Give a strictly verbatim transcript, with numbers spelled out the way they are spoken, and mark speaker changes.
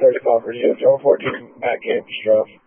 Speaker 1: thirty call for you. Joe fourteen, back apostrophe.